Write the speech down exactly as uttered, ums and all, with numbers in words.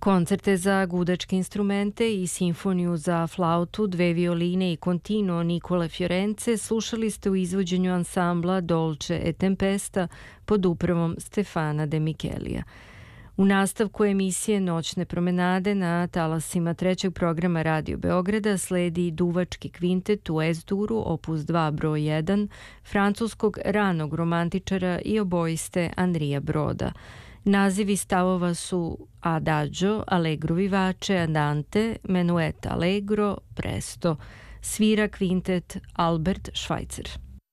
Koncerte za gudačke instrumente i simfoniju za flautu, dve violine i continuo Nikole Fiorence slušali ste u izvođenju ansambla Dolce e Tempesta pod upravom Stefana De Michelija. U nastavku emisije Noćne promenade na talasima trećeg programa Radio Beograda sledi duvački kvintet u Es-duru, opus dva broj jedan, francuskog ranog romantičara i obojiste Andrija Broda. Nazivi stavova su Adagio, Allegro vivace, Andante, Menuet allegro, Presto. Svira kvintet Albert Schweitzer.